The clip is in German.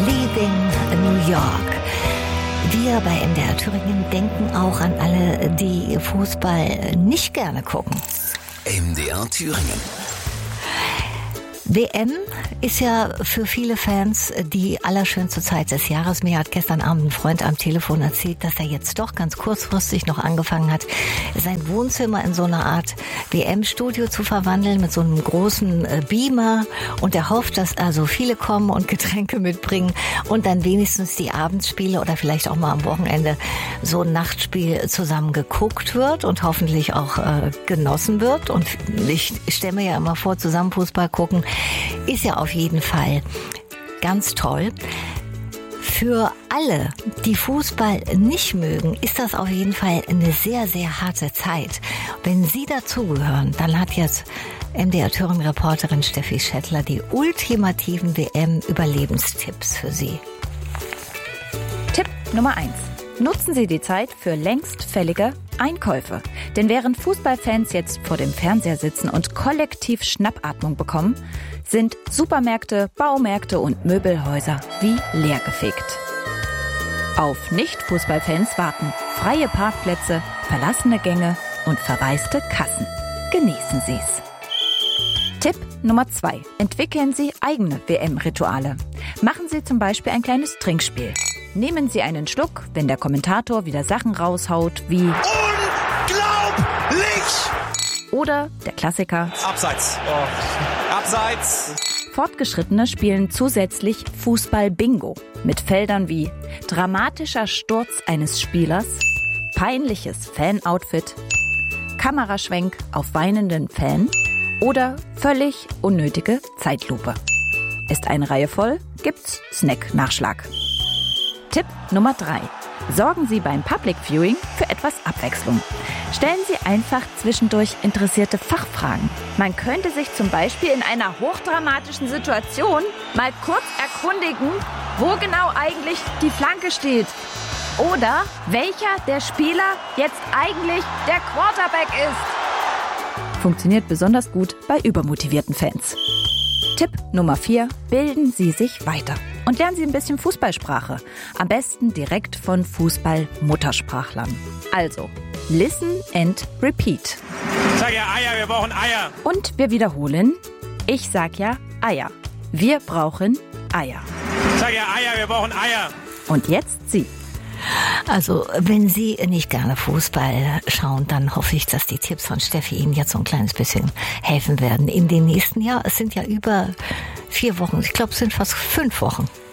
Leaving New York. Wir bei MDR Thüringen denken auch an alle, die Fußball nicht gerne gucken. MDR Thüringen. WM ist ja für viele Fans die allerschönste Zeit des Jahres. Mir hat gestern Abend ein Freund am Telefon erzählt, dass er jetzt doch ganz kurzfristig noch angefangen hat, sein Wohnzimmer in so eine Art WM-Studio zu verwandeln mit so einem großen Beamer. Und er hofft, dass also viele kommen und Getränke mitbringen und dann wenigstens die Abendspiele oder vielleicht auch mal am Wochenende so ein Nachtspiel zusammen geguckt wird und hoffentlich auch genossen wird. Und ich stelle mir ja immer vor, zusammen Fußball gucken ist ja auf jeden Fall ganz toll. Für alle, die Fußball nicht mögen, ist das auf jeden Fall eine sehr, sehr harte Zeit. Wenn Sie dazugehören, dann hat jetzt MDR Thüringen-Reporterin Steffi Schettler die ultimativen WM-Überlebenstipps für Sie. Tipp Nummer 1. Nutzen Sie die Zeit für längst fällige Einkäufe. Denn während Fußballfans jetzt vor dem Fernseher sitzen und kollektiv Schnappatmung bekommen, sind Supermärkte, Baumärkte und Möbelhäuser wie leergefegt. Auf Nicht-Fußballfans warten freie Parkplätze, verlassene Gänge und verwaiste Kassen. Genießen Sie's. Tipp Nummer 2. Entwickeln Sie eigene WM-Rituale. Machen Sie zum Beispiel ein kleines Trinkspiel. Nehmen Sie einen Schluck, wenn der Kommentator wieder Sachen raushaut wie Unglaublich! Oder der Klassiker Abseits. Oh. Abseits. Fortgeschrittene spielen zusätzlich Fußball-Bingo mit Feldern wie dramatischer Sturz eines Spielers, peinliches Fan-Outfit, Kameraschwenk auf weinenden Fan oder völlig unnötige Zeitlupe. Ist eine Reihe voll, gibt's Snack-Nachschlag. Tipp Nummer 3. Sorgen Sie beim Public Viewing für etwas Abwechslung. Stellen Sie einfach zwischendurch interessierte Fachfragen. Man könnte sich zum Beispiel in einer hochdramatischen Situation mal kurz erkundigen, wo genau eigentlich die Flanke steht. Oder welcher der Spieler jetzt eigentlich der Quarterback ist. Funktioniert besonders gut bei übermotivierten Fans. Tipp Nummer 4. Bilden Sie sich weiter. Und lernen Sie ein bisschen Fußballsprache. Am besten direkt von Fußball-Muttersprachlern. Also, listen and repeat. Ich sag ja Eier, wir brauchen Eier. Und wir wiederholen. Ich sag ja Eier. Wir brauchen Eier. Ich sag ja Eier, wir brauchen Eier. Und jetzt Sie. Also, wenn Sie nicht gerne Fußball schauen, dann hoffe ich, dass die Tipps von Steffi Ihnen jetzt so ein kleines bisschen helfen werden in den nächsten Jahren. Es sind ja über 4 Wochen. Ich glaube, es sind fast 5 Wochen.